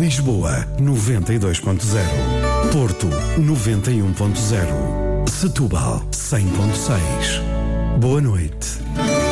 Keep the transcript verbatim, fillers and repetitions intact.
Lisboa, noventa e dois ponto zero. Porto, noventa e um ponto zero. Setúbal, cem ponto seis. Boa noite.